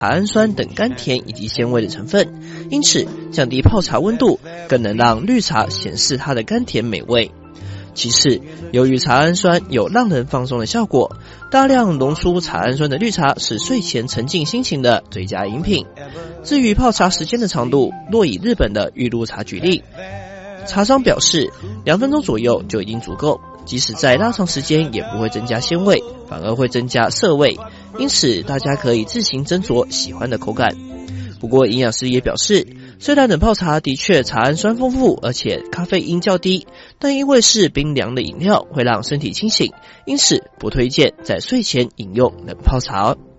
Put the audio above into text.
氨酸等甘甜以及鲜味的成分，因此降低泡茶温度，更能让绿茶显示它的甘甜美味。其次，由于茶氨酸有让人放松的效果，大量浓缩茶氨酸的绿茶是睡前沉浸心情的最佳饮品。至于泡茶时间的长度，若以日本的玉露茶举例，茶商表示2分钟左右就已经足够，即使再拉长时间也不会增加鲜味，反而会增加涩味，因此大家可以自行斟酌喜欢的口感。不过营养师也表示，虽然冷泡茶的确茶氨酸丰富，而且咖啡因较低，但因为是冰凉的饮料，会让身体清醒，因此不推荐在睡前饮用冷泡茶。